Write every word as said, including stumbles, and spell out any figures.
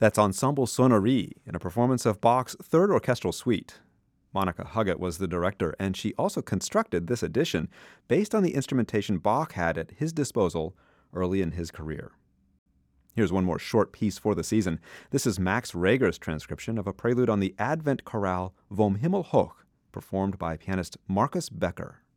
That's Ensemble Sonnerie in a performance of Bach's Third Orchestral Suite. Monica Huggett was the director, and she also constructed this edition based on the instrumentation Bach had at his disposal early in his career. Here's one more short piece for the season. This is Max Reger's transcription of a prelude on the Advent chorale Vom Himmel hoch, performed by pianist Markus Becker.